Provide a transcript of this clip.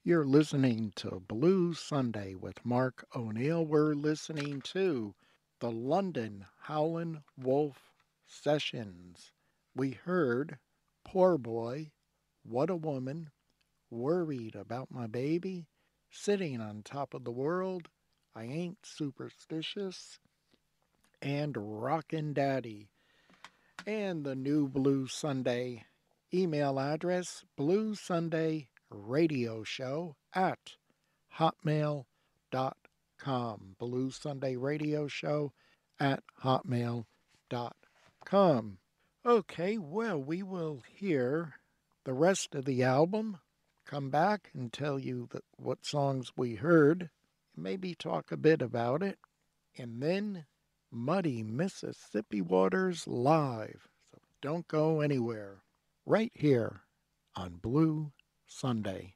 You're listening to Blue Sunday with Mark O'Neill. We're listening to the London Howlin' Wolf Sessions. We heard Poor Boy, What a Woman, Worried About My Baby, Sitting on Top of the World, I Ain't Superstitious, and Rockin' Daddy. And the new Blue Sunday email address, bluesundayRadioshow@hotmail.com. Blue Sunday Radio Show at hotmail.com. Okay, well, we will hear the rest of the album, come back and tell you what songs we heard, maybe talk a bit about it, and then Muddy Mississippi Waters live. So don't go anywhere. Right here on Blue Sunday.